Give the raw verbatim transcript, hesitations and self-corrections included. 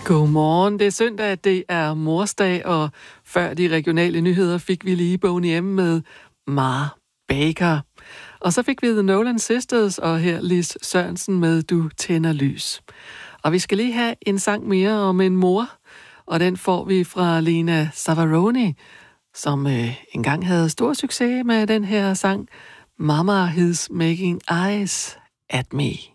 Godmorgen. Det er søndag, det er morsdag, og før de regionale nyheder fik vi lige Boney M med Mar Baker. Og så fik vi The Nolan Sisters og her Lis Sørensen med Du tænder lys. Og vi skal lige have en sang mere om en mor, og den får vi fra Lena Savaroni, som øh, engang havde stor succes med den her sang Mama Is Making Eyes at Me.